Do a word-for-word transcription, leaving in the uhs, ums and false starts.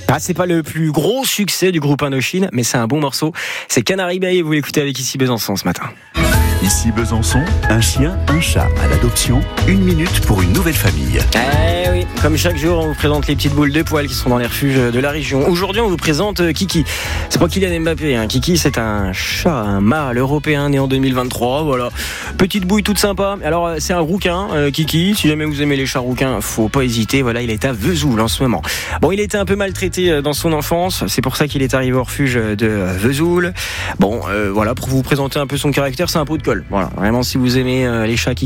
Ah, c'est pas le plus gros succès du groupe Indochine, mais c'est un bon morceau. C'est Canary Bay et vous l'écoutez avec Ici Besançon ce matin. Ici Besançon, un chien, un chat à l'adoption, une minute pour une nouvelle famille. Eh oui, comme chaque jour, on vous présente les petites boules de poils qui sont dans les refuges de la région. Aujourd'hui, on vous présente Kiki. C'est pas Kylian Mbappé, hein. Kiki, c'est un chat, un mâle européen né en deux mille vingt-trois. Voilà, petite bouille toute sympa. Alors, c'est un rouquin, euh, Kiki. Si jamais vous aimez les chats rouquins, faut pas hésiter. Voilà, il est à Vesoul en ce moment. Bon, il était un peu maltraité dans son enfance. C'est pour ça qu'il est arrivé au refuge de Vesoul. Bon, euh, voilà, pour vous présenter un peu son caractère, c'est un pot de colle. Voilà, vraiment, si vous aimez euh, les chats qui